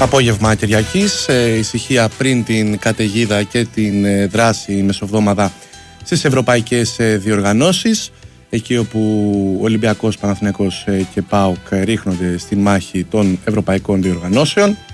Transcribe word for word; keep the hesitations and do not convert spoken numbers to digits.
Απόγευμα Κυριακής, ε, ησυχία πριν την καταιγίδα και την ε, δράση μεσοβδόμαδα στις ευρωπαϊκές ε, διοργανώσεις, εκεί όπου ο Ολυμπιακός, Παναθηναϊκός ε, και ΠΑΟΚ ρίχνονται στη μάχη των ευρωπαϊκών διοργανώσεων.